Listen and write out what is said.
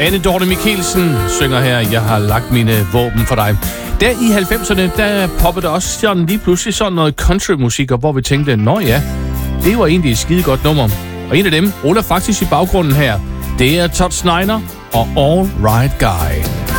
Anne Dorte Mikkelsen synger her, jeg har lagt mine våben for dig. Der i 90'erne, der poppede også sådan lige pludselig sådan noget countrymusik, hvor vi tænkte, nå ja, det var egentlig et skide godt nummer. Og en af dem ruller faktisk i baggrunden her. Det er Todd Snider og All Right Guy.